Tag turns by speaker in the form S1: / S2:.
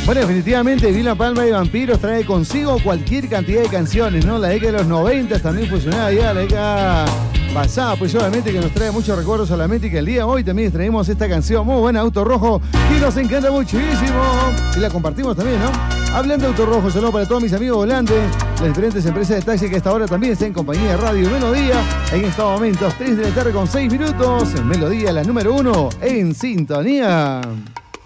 S1: Bueno, definitivamente Vilma Palma de Vampiros trae consigo cualquier cantidad de canciones, ¿no? La década de los 90 también fusionada ya, la década pasada, pues obviamente que nos trae muchos recuerdos a la mente y que el día de hoy también traemos esta canción muy buena, Auto Rojo, que nos encanta muchísimo. Y la compartimos también, ¿no? Hablando de Auto Rojo, saludos para todos mis amigos volantes, las diferentes empresas de taxi que a esta hora también están en compañía de Radio Melodía. En estos momentos, 3 de la tarde con 6 minutos, en Melodía, la número 1 en sintonía.